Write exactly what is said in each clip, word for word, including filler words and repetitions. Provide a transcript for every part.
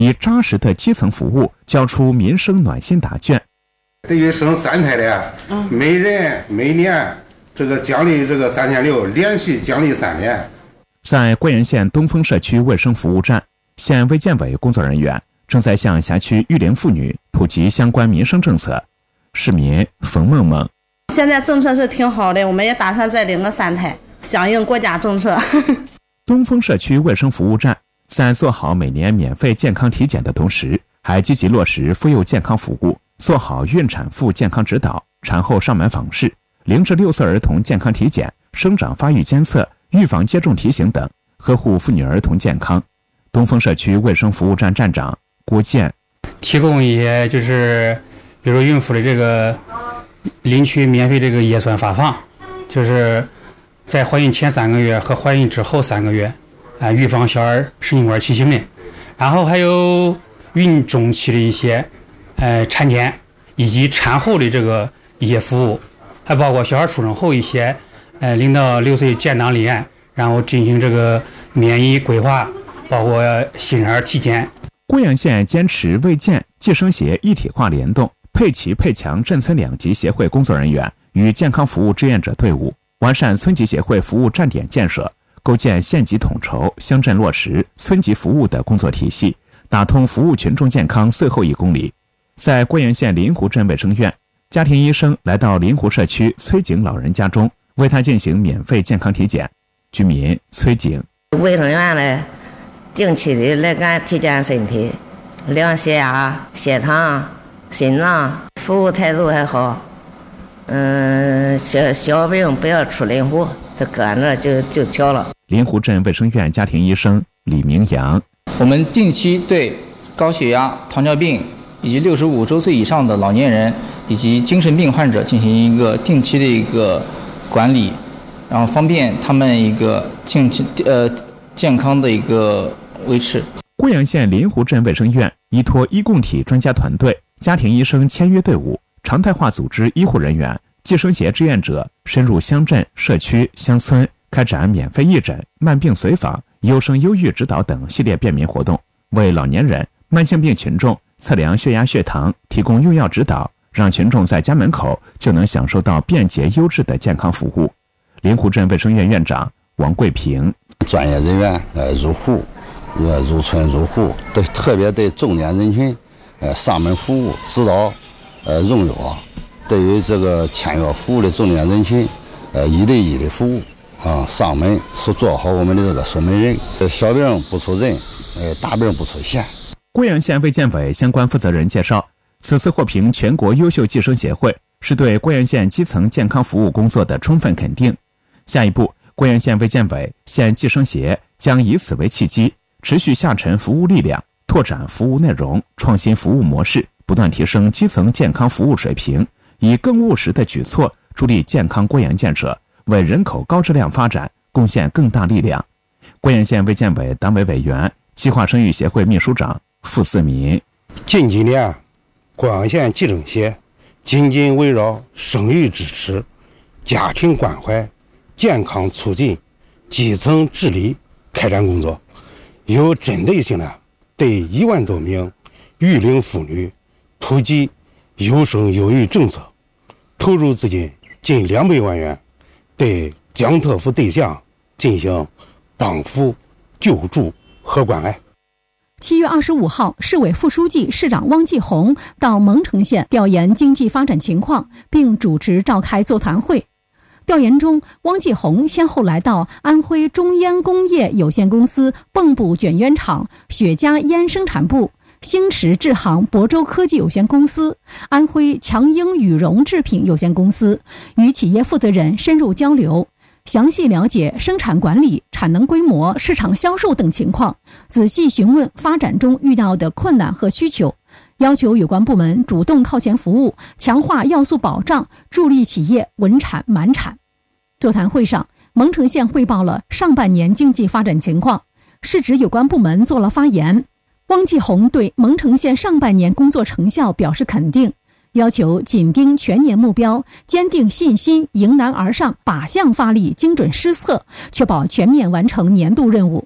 以扎实的基层服务交出民生暖心答卷。 对于生三胎的，每人每年这个奖励这个三千六，连续奖励三年。 在桂阳县东风社区卫生服务站，县卫健委工作人员正在向辖区育龄妇女普及相关民生政策。市民冯梦梦： 现在政策是挺好的，我们也打算再领个三胎，响应国家政策。 东风社区卫生服务站在做好每年免费健康体检的同时，还积极落实妇幼健康服务，做好孕产妇健康指导、产后上门访视、零至六岁儿童健康体检、生长发育监测、预防接种提醒等，呵护妇女儿童健康。东风社区卫生服务站站长郭建： 提供一些就是比如孕妇的这个领取免费这个叶酸发放，就是在怀孕前三个月和怀孕之后三个月啊，预防小儿神经管畸形的。然后还有孕中期的一些呃产检以及产后的这个一些服务，还包括小孩出生后一些呃零到六岁建档立案，然后进行这个免疫规划，包括新生儿体检。 桂阳县坚持卫健计生协一体化联动，配齐配强镇村两级协会工作人员与健康服务志愿者队伍，完善村级协会服务站点建设，构建县级统筹、乡镇落实、村级服务的工作体系，打通服务群众健康最后一公里。在桂阳县临湖镇卫生院，家庭医生来到临湖社区崔景老人家中，为他进行免费健康体检。居民崔景： 卫生院呢，定期的来俺体检身体，量血压、血糖、心脏，服务态度还好。嗯，小小病不要出临湖，这搁俺那就就调了。 临湖镇卫生院家庭医生李明阳： 我们定期对高血压、糖尿病以及六十五周岁以上的老年人以及精神病患者进行一个定期的一个管理，然后方便他们一个健呃健康的一个维持。 桂阳县临湖镇卫生院依托医共体专家团队、家庭医生签约队伍，常态化组织医护人员、计生协志愿者深入乡镇、社区、乡村，开展免费义诊、慢病随访、优生优育指导等系列便民活动，为老年人、慢性病群众测量血压、血糖，提供用药指导，让群众在家门口就能享受到便捷优质的健康服务。临湖镇卫生院院长王桂平： 专业人员呃入户、呃入村入户，对特别对重点人群呃上门服务指导呃用药，对于这个签约服务的重点人群呃一对一的服务啊，上门是做好我们的这个守门人，小病不出人，呃大病不出县。 桂阳县卫健委相关负责人介绍，此次获评全国优秀计生协会，是对桂阳县基层健康服务工作的充分肯定。下一步，桂阳县卫健委、县计生协将以此为契机，持续下沉服务力量，拓展服务内容，创新服务模式，不断提升基层健康服务水平，以更务实的举措助力健康桂阳建设，为人口高质量发展贡献更大力量。桂阳县卫健委党委委员、计划生育协会秘书长傅自民： 近几年，桂阳县计生协紧紧围绕生育支持、家庭关怀、健康促进、基层治理开展工作，有针对性的对一万多名育龄妇女普及优生优育政策，投入资金近两百万元，对江特福对象进行帮扶、救助和关爱。 七月二十五号，市委副书记、市长汪继红到蒙城县调研经济发展情况，并主持召开座谈会。调研中，汪继红先后来到安徽中烟工业有限公司蚌埠卷烟厂雪茄烟生产部、星驰制行亳州科技有限公司、安徽强英羽绒制品有限公司，与企业负责人深入交流，详细了解生产管理、产能规模、市场销售等情况，仔细询问发展中遇到的困难和需求，要求有关部门主动靠前服务，强化要素保障，助力企业稳产满产。座谈会上，蒙城县汇报了上半年经济发展情况，市直有关部门做了发言。汪继红对蒙城县上半年工作成效表示肯定，要求紧盯全年目标，坚定信心，迎难而上，靶向发力，精准施策，确保全面完成年度任务。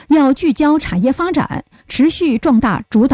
要聚焦产业发展，持续壮大主导